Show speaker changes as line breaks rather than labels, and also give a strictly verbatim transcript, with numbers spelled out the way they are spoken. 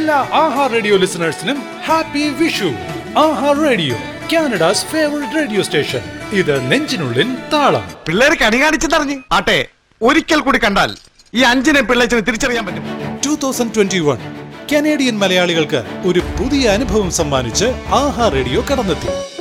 എല്ലാ ആഹാ radio ലിസണേഴ്സിനും happy Vishu. ആഹാ radio, Canada's favourite radio station. ഇത് നെഞ്ചിനുള്ളിൽ താളം.
പിള്ളേർ കണി കാണിച്ചു തറഞ്ഞു ആട്ടെ, ഒരിക്കൽ കൂടി കണ്ടാൽ ഈ അഞ്ചിനെ പിള്ളേച്ചിനെ തിരിച്ചറിയാൻ പറ്റും.
Two thousand twenty one Canadian മലയാളികൾക്ക് ഒരു പുതിയ അനുഭവം സമ്മാനിച്ച് ആഹാ റേഡിയോ കടന്നെത്തി.